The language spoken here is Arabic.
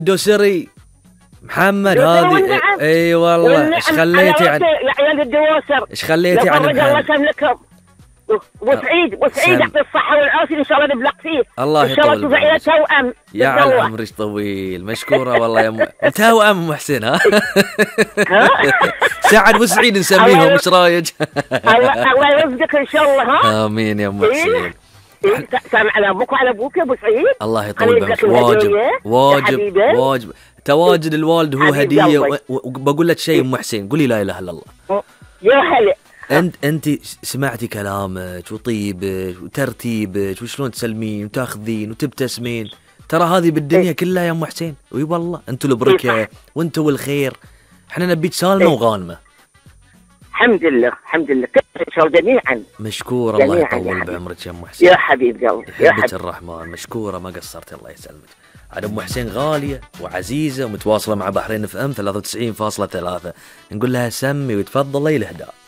دوسري محمد هذه اي والله. ايش خليتي عن يا عيال الدواسر؟ ايش خليتي عن الله محمد؟ يسلمكم. وسعيد يعطي الصحة والعافية إن شاء الله نبلغ فيه. الله إن شاء الله يطول تبعي توأم. يا على عمرك طويل. مشكورة والله يا توأم محسن. ها سعد وسعيد نسميهم. ايش رايك؟ الله يرزقك إن شاء الله. ها امين يا ام حسين. سامع على ابوك وعلى ابوك يا ابو سعيد. الله يطول بعمرك. واجب تواجد الوالد هو هديه. وبقول لك شيء ام حسين، قولي لا اله الا الله. يا هلا. انت سمعتي كلامك وطيبك وترتيبك وشلون تسلمين وتاخذين وتبتسمين. ترى هذه بالدنيا كلها يا ام حسين. وي والله انتوا البركه وانتوا الخير. احنا نبيك سالمه وغانمه. الحمد لله الحمد لله. ان شاء الله جميعا. مشكور. الله يطول بعمرك يا ام حسين. يا حبيب قلبي يا حبيب الرحمن. مشكوره ما قصرت. الله يسلمك. عاد ام حسين غاليه وعزيزه ومتواصله مع بحرين FM 93.3. نقول لها سمي وتفضلي الاهداء.